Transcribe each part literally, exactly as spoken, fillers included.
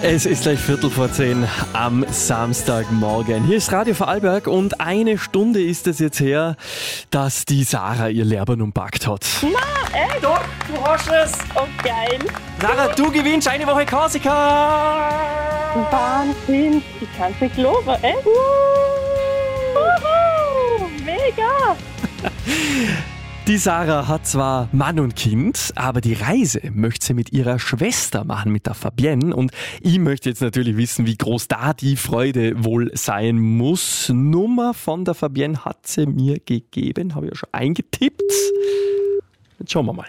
Es ist gleich Viertel vor zehn am Samstagmorgen. Hier ist Radio Vorarlberg und eine Stunde ist es jetzt her, dass die Sarah ihr Lehrbuch umpackt hat. Na, echt? Doch, du hast es! Oh, geil. Sarah, du gewinnst eine Woche Korsika! Wahnsinn. Ich kann es nicht glauben, echt? Wuhu. Mega. Die Sarah hat zwar Mann und Kind, aber die Reise möchte sie mit ihrer Schwester machen, mit der Fabienne. Und ich möchte jetzt natürlich wissen, wie groß da die Freude wohl sein muss. Nummer von der Fabienne hat sie mir gegeben, habe ich ja schon eingetippt. Jetzt schauen wir mal.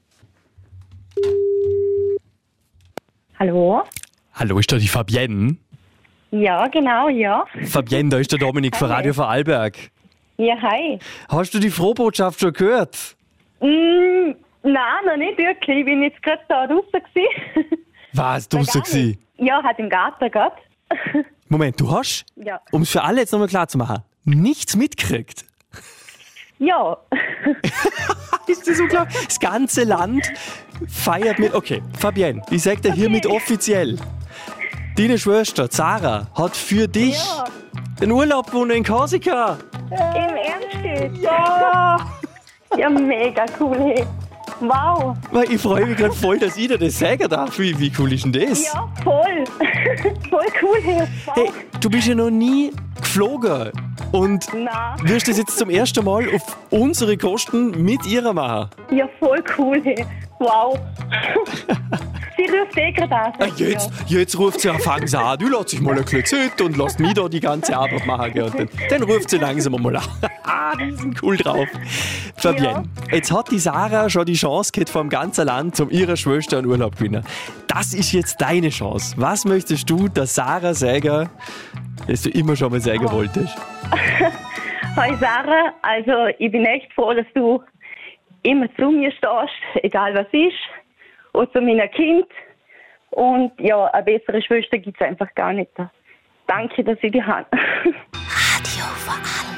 Hallo? Hallo, ist da die Fabienne? Ja, genau, ja. Fabienne, da ist der Dominik von Hi. Radio Vorarlberg. Ja, hi. Hast du die Frohbotschaft schon gehört? Mm, nein, noch nicht wirklich. Ich bin jetzt gerade da draußen gewesen. Was, du Gar sie? nicht. Ja, hat im Garten gehabt. Moment, du hast, Ja. um es für alle jetzt nochmal klar zu machen, nichts mitgekriegt. Ja. Ist das so klar? Das ganze Land feiert mit. Okay, Fabienne, ich sag dir hiermit offiziell. Deine Schwester Sarah hat für dich Ja. den Urlaub gewonnen in Korsika. Im Ernst jetzt? Ja. Ja, mega cool, hey. Wow. Weil ich freue mich gerade voll, dass ich dir das sagen darf. Wie, wie cool ist denn das? Ja, voll. Voll cool, hey. Wow. Hey, du bist ja noch nie geflogen und Nein. wirst das jetzt zum ersten Mal auf unsere Kosten mit ihrer machen. Ja, voll cool, hey. Wow. Sie ruft eh gerade an. Ah, jetzt, jetzt ruft sie an, fang sie an. Du lässt sich mal ein bisschen Zeit und lässt mich da die ganze Arbeit machen. Gell? Und dann, dann ruft sie langsam mal an. Ah, die sind cool drauf. Fabienne, jetzt hat die Sarah schon die Chance gehabt, vom ganzen Land zum ihrer Schwester einen Urlaub zu gewinnen. Das ist jetzt deine Chance. Was möchtest du der Sarah sagen, das du immer schon mal sagen wolltest? Hi Sarah, also ich bin echt froh, dass du immer zu mir stehst, egal was ist, und zu meinem Kind. Und ja, eine bessere Schwester gibt es einfach gar nicht. Danke, dass ich dich habe. Radio Vorarlberg.